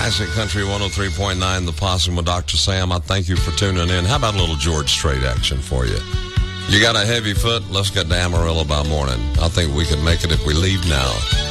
Classic Country 103.9, The Possum with Dr. Sam. I thank you for tuning in. How about a little George Strait action for you? You got a heavy foot? Let's get to Amarillo by morning. I think we could make it if we leave now.